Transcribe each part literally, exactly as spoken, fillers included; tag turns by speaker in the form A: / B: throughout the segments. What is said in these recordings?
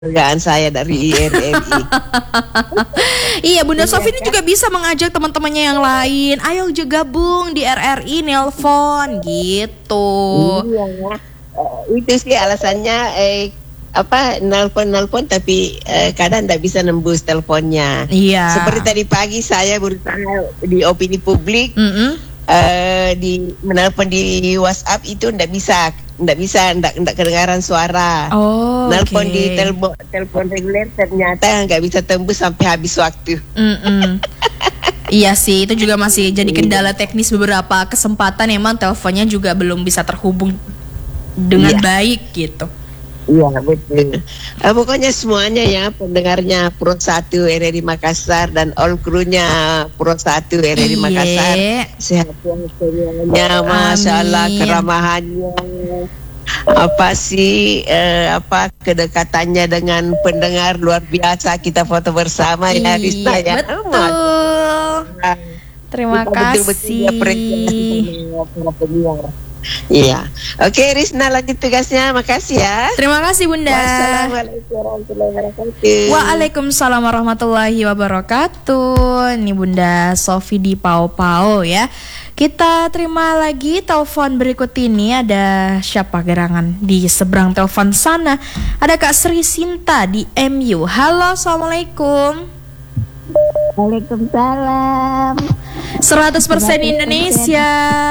A: penghargaan saya dari R R I.
B: Iya, Bunda
A: Iya,
B: Sofi ini
A: kan?
B: juga bisa mengajak teman-temannya yang lain. Ayo juga gabung di R R I, nelpon gitu.
A: Iya, Eh, itu sih alasannya eh, apa nelpon-nelpon tapi eh, kadang tidak bisa nembus teleponnya.
B: Iya.
A: Seperti tadi pagi saya berusaha di opini publik
B: Mm-mm.
A: eh, di menelpon di WhatsApp itu tidak bisa, tidak bisa, tidak tidak kedengaran suara.
B: Oh,
A: Nelpon
B: oke.
A: di telepon telepon reguler ternyata nggak bisa tembus sampai habis waktu.
B: Mm-mm. Iya sih, itu juga masih jadi kendala teknis beberapa kesempatan. Emang teleponnya juga belum bisa terhubung dengan
A: Iya.
B: baik gitu.
A: Iya betul. Eh, pokoknya semuanya ya pendengarnya Pro satu R R I Makassar dan all krunya Pro satu R R I Makassar
B: Iya.
A: sehat semuanya, masya Allah,
B: Amin.
A: keramahannya, apa sih eh, apa kedekatannya dengan pendengar luar biasa. Kita foto bersama ya Rizna ya.
B: betul. Terima
A: Kita betul-betul
B: kasih.
A: apresiasi sama para penyiar. Iya. Oke Rizna, lanjut tugasnya. Makasih ya.
B: Terima kasih Bunda.
A: Wassalamualaikum warahmatullahi wabarakatuh.
B: Waalaikumsalam warahmatullahi wabarakatuh. Ini Bunda Sofi di Pau Pau ya. Kita terima lagi telepon berikut ini. Ada siapa gerangan di seberang telepon sana? Ada Kak Sri Sinta di M U. Halo, assalamualaikum.
C: Waalaikumsalam.
B: seratus persen Indonesia.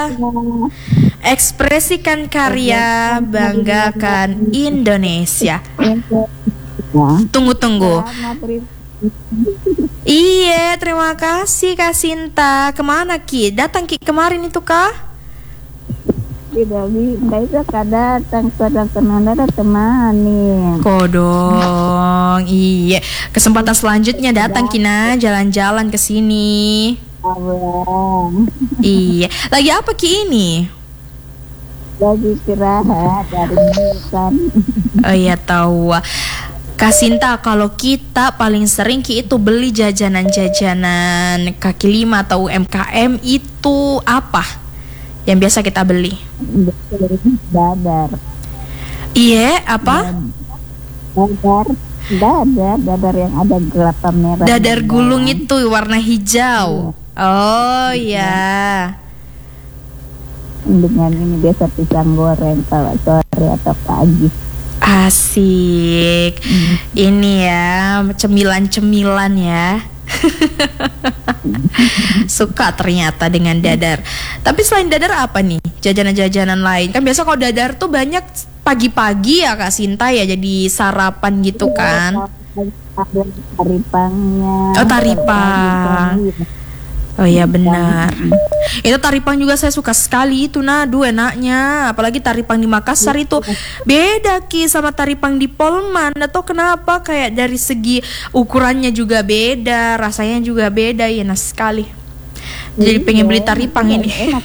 B: Ekspresikan karya, banggakan Indonesia. Tunggu tunggu. Iya, terima kasih Kak Sinta. Kemana Ki? Datang Ki kemarin itu Kak?
C: Tidak bisa datang pada penanda temani.
B: Kodong. Iya. Kesempatan selanjutnya datang Kina, jalan-jalan ke sini.
C: Abang,
B: Iya. Lagi apa Ki ini?
C: lagi istirahat dari bukan.
B: Oh iya tahu. Kak Sinta, kalau kita paling sering Ki itu beli jajanan-jajanan kaki lima atau U M K M itu apa? Yang biasa kita beli?
C: Dadar.
B: Iya, apa?
C: Dadar. Dadar, dadar yang ada gelapa merah.
B: Dadar
C: di
B: gulung
C: dalam.
B: itu warna hijau. Oh iya.
C: Dengan ini biasa pisang goreng kalau sore atau pagi.
B: Asik. Ini ya, cemilan-cemilan ya. Suka ternyata dengan dadar. Tapi selain dadar apa nih? Jajanan-jajanan lain. Kan biasa kalau dadar tuh banyak pagi-pagi ya Kak Sinta ya, jadi sarapan gitu kan.
C: Ada taripangnya.
B: Oh, taripang. Oh iya benar. Itu taripang juga saya suka sekali itu nadu enaknya. Apalagi taripang di Makassar itu beda Ki sama taripang di Polman. Atau kenapa kayak dari segi ukurannya juga beda, rasanya juga beda, ya enak sekali. Jadi pengen beli taripang ini.
C: Enak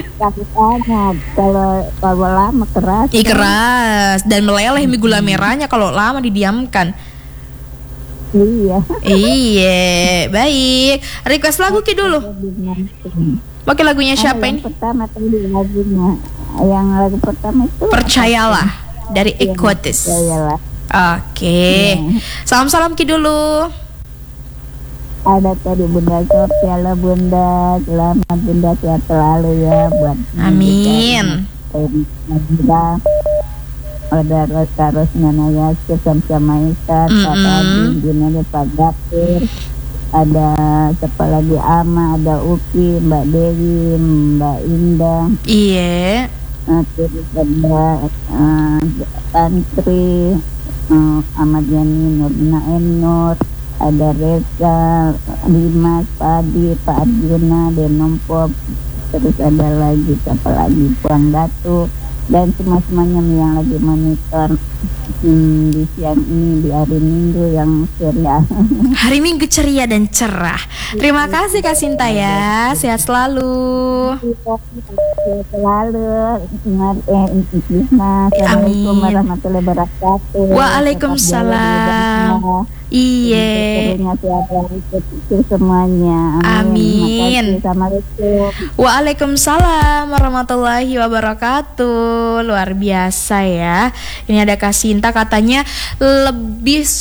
C: kalau kalau lama keras.
B: Ih keras dan meleleh mie gula merahnya kalau lama didiamkan.
C: Iya.
B: Iya, baik. Request lagu Ki dulu. Oke, lagunya siapa
C: yang
B: ini?
C: Pertama tadi lagunya, yang lagu pertama itu
B: Percayalah dari Ekotis.
C: Percayalah.
B: Oke. Salam-salam Ki dulu.
C: Ada tadi Bunda Sofi, halo Bunda, selamat Bunda sehat selalu ya buat
B: Amin.
C: Bunda. Ada Rosca Rosnana Yasir, Samsia Maisa, Pak Adi, Junedi, Pak Gapir, ada siapa lagi, Ama, ada Uki, Mbak Dewi, Mbak Indah,
B: Iya.
C: uh, terus ada uh, Tantri, uh, Ahmad Yani, Nurdina Enur, ada Reza, Dimas, Pak Adi, Pak Arjuna, Denompo, terus ada lagi siapa lagi, Puang Datu, dan semua-semuanya yang lagi monitor hmm, di siang ini di hari Minggu yang ceria.
B: Hari Minggu ceria dan cerah. Terima kasih Kak Sinta ya. Sehat selalu.
C: Selalu ingat eh, Assalamualaikum
B: Amin.
C: warahmatullahi wabarakatuh.
B: Waalaikumsalam. Iya.
C: Itu semuanya.
B: Amin.
C: Makasih. Assalamualaikum.
B: Waalaikumsalam warahmatullahi wabarakatuh. Luar biasa ya. Ini ada Kak Sinta katanya lebih